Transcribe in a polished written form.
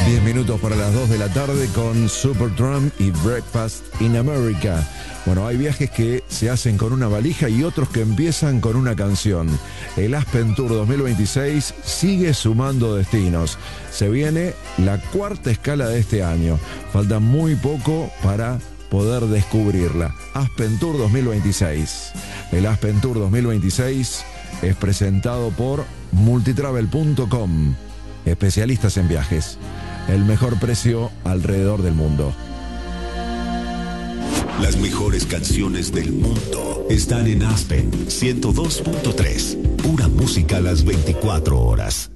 10 minutos para las 2 de la tarde con Supertramp y Breakfast in America. Bueno, hay viajes que se hacen con una valija y otros que empiezan con una canción. El Aspen Tour 2026 sigue sumando destinos. Se viene la cuarta escala de este año. Falta muy poco para poder descubrirla. Aspen Tour 2026. El Aspen Tour 2026 es presentado por multitravel.com. Especialistas en viajes. El mejor precio alrededor del mundo. Las mejores canciones del mundo están en Aspen 102.3. Pura música a las 24 horas.